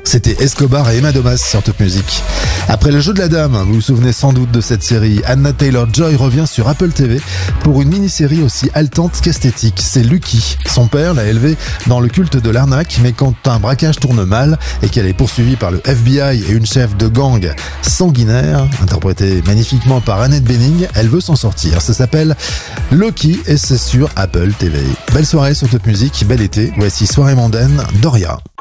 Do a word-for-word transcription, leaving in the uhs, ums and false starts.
C'était Escobar et Emma Domas sur Top Music. Après le jeu de la dame, vous vous souvenez sans doute de cette série, Anna Taylor-Joy revient sur Apple T V pour une mini-série aussi haletante qu'esthétique. C'est Lucky. Son père l'a élevée dans le culte de l'arnaque, mais quand un braquage tourne mal et qu'elle est poursuivie par le F B I et une chef de gang sanguinaire, interprétée magnifiquement par Annette Bening, elle veut s'en sortir. Ça s'appelle Lucky et c'est sur Apple T V. Belle soirée sur Top Music, bel été. Voici Soirée mondaine, Doria.